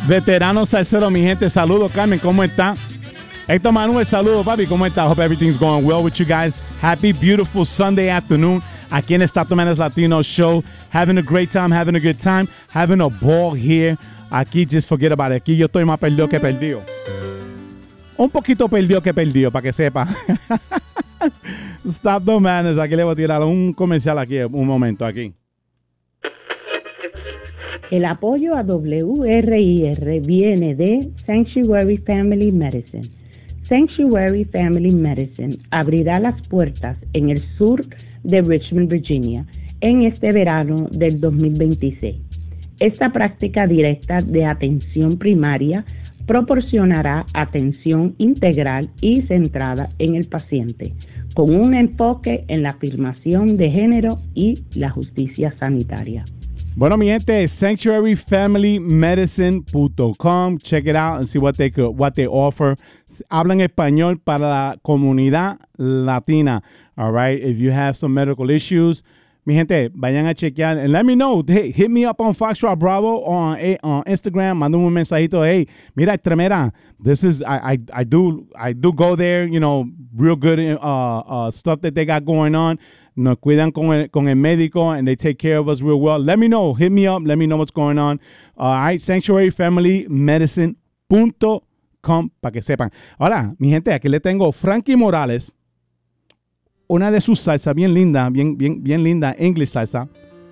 Veterano salsero, mi gente. Saludos, Carmen. ¿Cómo está? Héctor Manuel, saludos, papi. ¿Cómo está? Hope everything's going well with you guys. Happy, beautiful Sunday afternoon. Aquí en Stop the Madness Latino Show. Having a great time, having a good time, having a ball here. Aquí, just forget about it. Aquí yo estoy más perdido que perdido. Un poquito perdido que perdido, para que sepa. Stop the Madness. Aquí le voy a tirar un comercial aquí, un momento, aquí. El apoyo a WRIR viene de Sanctuary Family Medicine. Sanctuary Family Medicine abrirá las puertas en el sur de Richmond, Virginia, en este verano del 2026. Esta práctica directa de atención primaria proporcionará atención integral y centrada en el paciente, con un enfoque en la afirmación de género y la justicia sanitaria. Bueno, mi gente, sanctuaryfamilymedicine.com. Check it out and see what they offer. Hablan español para la comunidad latina. All right. If you have some medical issues, mi gente, vayan a chequear and let me know. Hey, hit me up on Foxtrot Bravo on Instagram. Mándame un mensajito. Hey, mira, Tremera, this is I do go there. You know, real good stuff that they got going on. Nos cuidan con el médico and they take care of us real well. Let me know. Hit me up. Let me know what's going on. All right, sanctuaryfamilymedicine.com para que sepan. Ahora, mi gente, aquí le tengo Frankie Morales. Una de sus salsas bien linda, bien linda, English salsa.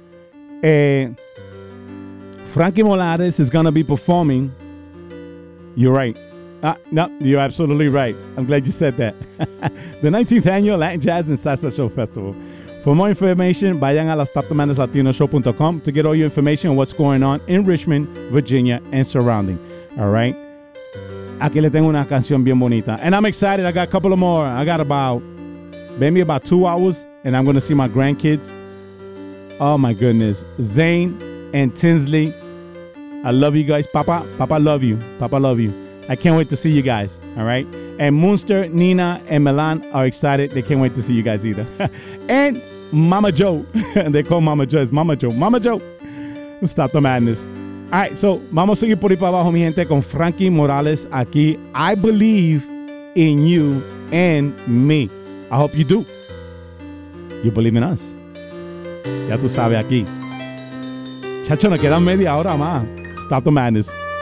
Frankie Morales is going to be performing. You're right. No, you're absolutely right. I'm glad you said that. The 19th Annual Latin Jazz and Salsa Show Festival. For more information, vayan a la StopTheMadnessLatinoShow.com to get all your information on what's going on in Richmond, Virginia, and surrounding. All right? Aquí le tengo una canción bien bonita. And I'm excited. I got a couple of more. I got about 2 hours, and I'm going to see my grandkids. Oh, my goodness. Zane and Tinsley, I love you guys. Papa love you. Papa love you. I can't wait to see you guys, all right? And Munster, Nina, and Milan are excited. They can't wait to see you guys either. And Mama Joe. They call Mama Joe. It's Mama Joe. Mama Joe. Stop the madness. All right, so vamos a seguir por ahí para abajo, mi gente, con Frankie Morales aquí. I believe in you and me. I hope you do. You believe in us. Ya tú sabes aquí. Chacho, nos quedan media hora más. Stop the madness.